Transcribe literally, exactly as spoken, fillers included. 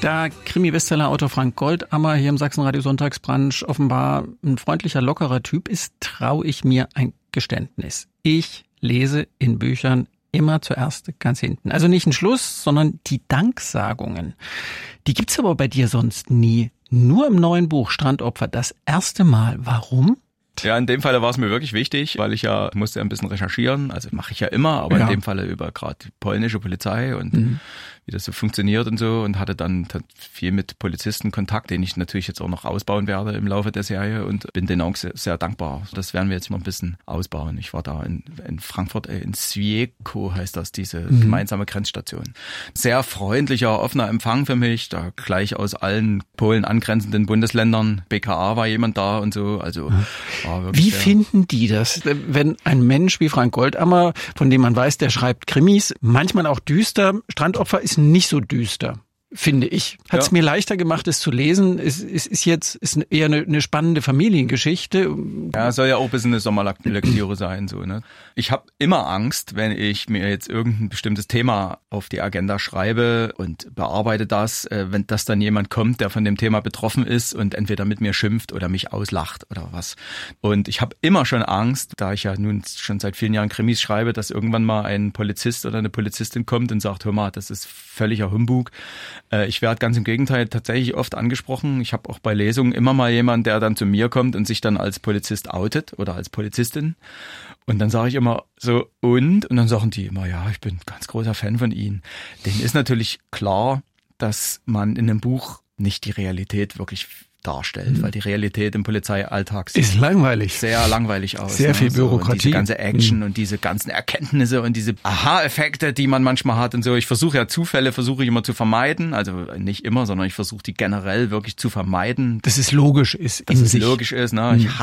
Da Krimi-Bestseller-Autor Frank Goldammer hier im Sachsenradio Sonntagsbrunch offenbar ein freundlicher, lockerer Typ ist, traue ich mir ein Geständnis. Ich lese in Büchern immer zuerst ganz hinten. Also nicht ein Schluss, sondern die Danksagungen. Die gibt's aber bei dir sonst nie. Nur im neuen Buch Strandopfer das erste Mal. Warum? Ja, in dem Fall war es mir wirklich wichtig, weil ich ja musste ein bisschen recherchieren. Also mache ich ja immer, aber ja. in dem Falle über gerade die polnische Polizei und mhm. wie das so funktioniert und so, und hatte dann viel mit Polizisten Kontakt, den ich natürlich jetzt auch noch ausbauen werde im Laufe der Serie, und bin denen auch sehr, sehr dankbar. Das werden wir jetzt mal ein bisschen ausbauen. Ich war da in, in Frankfurt, in Swiecko heißt das, diese mhm. gemeinsame Grenzstation. Sehr freundlicher, offener Empfang für mich, da gleich aus allen Polen angrenzenden Bundesländern. B K A war jemand da und so, also mhm. Wie finden die das, wenn ein Mensch wie Frank Goldammer, von dem man weiß, der schreibt Krimis, manchmal auch düster, Strandopfer ist nicht so düster, finde ich. Hat es ja. mir leichter gemacht, es zu lesen. Es, es ist jetzt ist eher eine, eine spannende Familiengeschichte. Ja, soll ja auch ein bisschen eine Sommerlektüre sein. So, ne? Ich habe immer Angst, wenn ich mir jetzt irgendein bestimmtes Thema auf die Agenda schreibe und bearbeite das, wenn das dann jemand kommt, der von dem Thema betroffen ist und entweder mit mir schimpft oder mich auslacht oder was. Und ich habe immer schon Angst, da ich ja nun schon seit vielen Jahren Krimis schreibe, dass irgendwann mal ein Polizist oder eine Polizistin kommt und sagt, hör mal, das ist völliger Humbug. Ich werde ganz im Gegenteil tatsächlich oft angesprochen. Ich habe auch bei Lesungen immer mal jemanden, der dann zu mir kommt und sich dann als Polizist outet oder als Polizistin. Und dann sage ich immer so, und? Und dann sagen die immer, ja, ich bin ein ganz großer Fan von Ihnen. Denen ist natürlich klar, dass man in einem Buch nicht die Realität wirklich darstellt, mhm. weil die Realität im Polizeialltag ist langweilig. Sehr langweilig aus. Sehr ne? viel Bürokratie. So, und diese ganze Action mhm. und diese ganzen Erkenntnisse und diese Aha-Effekte, die man manchmal hat und so. Ich versuche ja Zufälle, versuche ich immer zu vermeiden. Also nicht immer, sondern ich versuche die generell wirklich zu vermeiden. Dass es logisch ist. Dass in es sich. logisch ist. Ne? Mhm. Ich